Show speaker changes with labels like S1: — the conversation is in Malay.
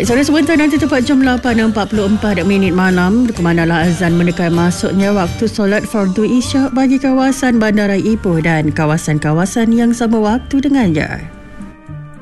S1: Baik, saudara sebentar nanti tepat jam 8.44 malam, kumandanglah azan mendekat masuknya waktu solat fardu isyak bagi kawasan Bandaraya Ipoh dan kawasan-kawasan yang sama waktu dengannya.